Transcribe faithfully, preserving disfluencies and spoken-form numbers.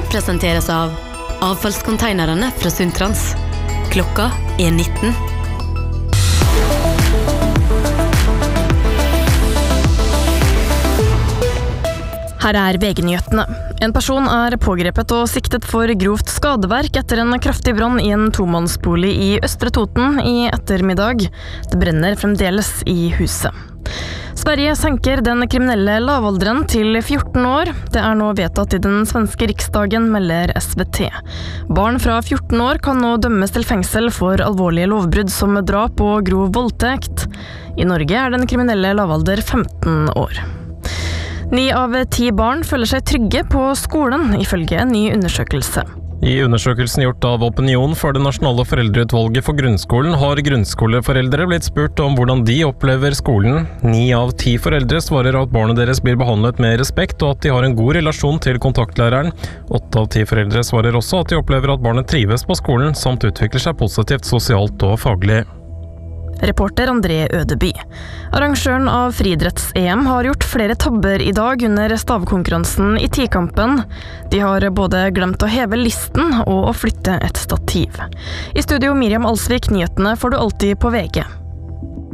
presenteres av avfallskonteinerne fra Sundtrans. Klokka er nitten. Her er V G-nyhetene. En person er pågrepet og siktet for grovt skadeverk etter en kraftig brann i en tomannsbolig i Østre Toten i ettermiddag. Det brenner fremdeles i huset. Sverige senker den kriminelle lavalderen til fjorten år. Det er nå vedtatt i den svenske riksdagen, melder S V T. Barn fra fjorten år kan nå dømmes til fengsel for alvorlige lovbrudd som drap og grov voldtekt. I Norge er den kriminelle lavalder femten år. Ni av ti barn føler seg trygge på skolen, ifølge en ny undersøkelse. I undersøkelsen gjort av Opinion for det nasjonale foreldreutvalget for grunnskolen har grunnskoleforeldre blitt spurt om hvordan de opplever skolen. Ni av ti foreldre svarer at barnet deres blir behandlet med respekt og at de har en god relasjon til kontaktlæreren. Åtte av ti foreldre svarer også at de opplever at barnet trives på skolen, samt utvikler seg positivt sosialt og faglig. Reporter André Ødeby. Arrangøren av friidretts-E M har gjort flere tabber i dag under stavkonkurransen i tikampen. De har både glemt å heve listen og å flytte et stativ. I studio Miriam Alsvik, nyhetene får du alltid på V G.